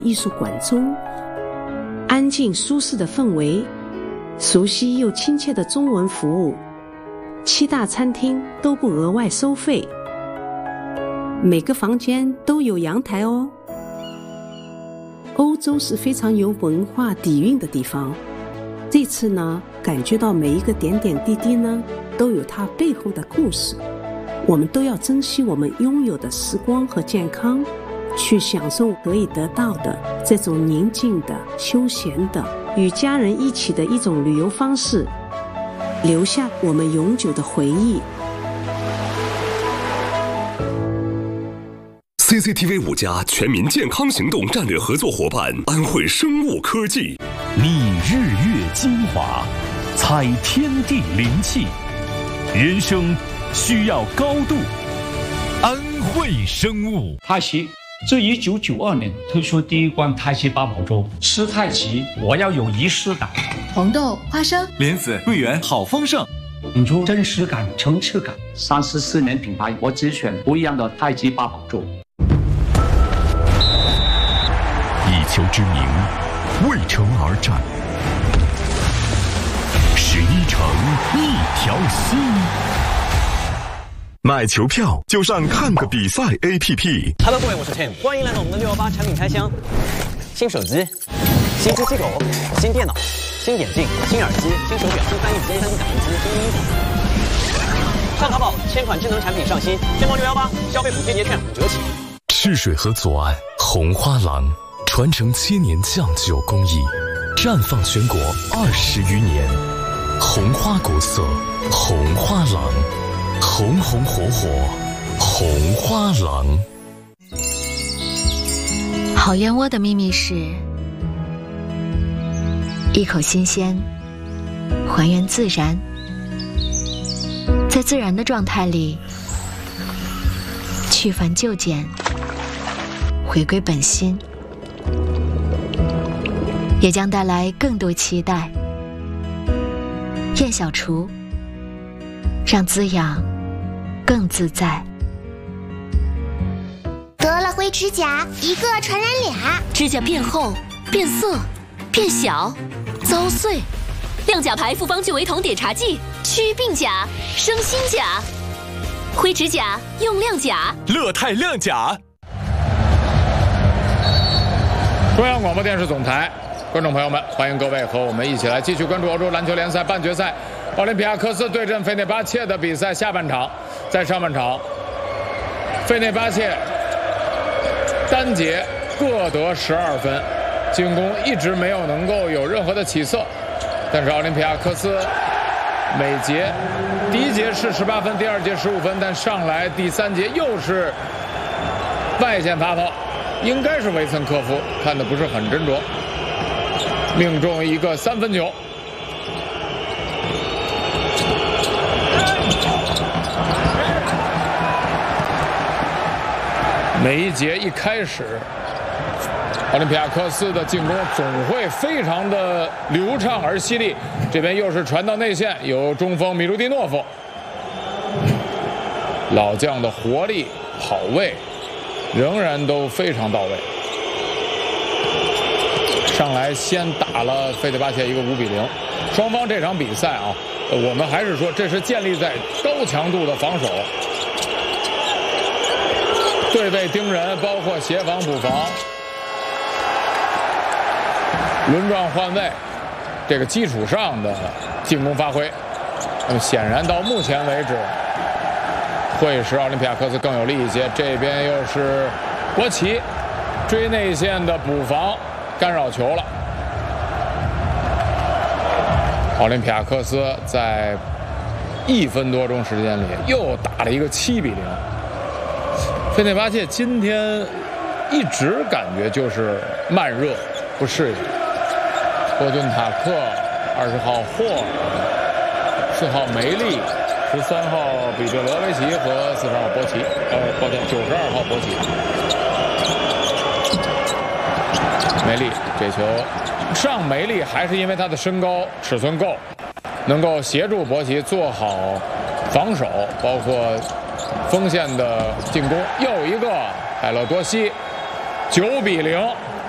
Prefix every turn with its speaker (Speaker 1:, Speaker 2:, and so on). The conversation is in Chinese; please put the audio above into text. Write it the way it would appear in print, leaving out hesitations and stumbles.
Speaker 1: 艺术馆中，安静舒适的氛围，熟悉又亲切的中文服务，7大餐厅都不额外收费，每个房间都有阳台哦。欧洲是非常有文化底蕴的地方，这次呢，感觉到每一个点点滴滴呢，都有它背后的故事。我们都要珍惜我们拥有的时光和健康，去享受可以得到的这种宁静的、休闲的、与家人一起的一种旅游方式，留下我们永久的回忆。
Speaker 2: CCTV 5家全民健康行动战略合作伙伴安慧生物科技，
Speaker 3: 觅日月精华，采天地灵气，人生需要高度。安慧生物，
Speaker 4: 太极自1992年推出第一罐太极八宝粥，吃太极我要有仪式感，
Speaker 5: 红豆、花生、
Speaker 6: 莲子、桂圆，好丰盛，
Speaker 4: 引出真实感、层次感。34年品牌，我只选不一样的太极八宝粥。
Speaker 3: 以球之名，为城而战，11城一条心。
Speaker 2: 买球票就上看个比赛 APP。Hello，
Speaker 7: 各位，我是 Tim， 欢迎来到我们的618产品开箱。新手机、新机器狗、新电脑、新眼镜、新耳机、新手表、新翻译机、3D 打印机、新衣服。上淘宝，1000款智能产品上新，天猫618消费补贴节券5折起。
Speaker 3: 赤水河左岸红花廊，传承7年酱酒工艺，绽放全国20余年。红花国色，红花廊。红红火火，红花廊。
Speaker 8: 好燕窝的秘密是一口新鲜，还原自然，在自然的状态里去繁就简，回归本心，也将带来更多期待。燕小厨，让滋养更自在。
Speaker 9: 得了灰指甲，一个传染俩，
Speaker 10: 指甲变厚、变色、变小、遭碎。亮甲牌复方聚维酮碘茶剂，祛病甲、生新甲。灰指甲用亮甲，
Speaker 3: 乐泰亮甲。
Speaker 11: 中央广播电视总台，观众朋友们，欢迎各位和我们一起来继续关注欧洲篮球联赛半决赛。奥林匹亚科斯对阵费内巴切的比赛下半场，在上半场，费内巴切单节各得12分，进攻一直没有能够有任何的起色。但是奥林匹亚科斯每节第一节是18分，第二节15分，但上来第3节又是外线发炮，应该是维岑科夫，看得不是很斟酌，命中一个3分球。每一节一开始，奥林匹亚科斯的进攻总会非常的流畅而犀利。这边又是传到内线，有中锋米卢蒂诺夫，老将的活力、跑位仍然都非常到位。上来先打了费内巴切一个5-0。双方这场比赛啊，我们还是说这是建立在高强度的防守。对位盯人，包括协防补防，轮转换位，这个基础上的进攻发挥。那么显然到目前为止，会使奥林匹亚科斯更有利一些。这边又是博奇追内线的补防，干扰球了。奥林匹亚科斯在1分多钟时间里又打了一个7-0。费内巴切今天一直感觉就是慢热，不适应。霍顿塔克、20号霍尔、4号梅利、13号比德罗维奇和42号博奇，抱歉，92号博奇。梅利这球上梅利还是因为他的身高尺寸够，能够协助博奇做好防守，包括锋线的进攻。又一个海勒多西，9-0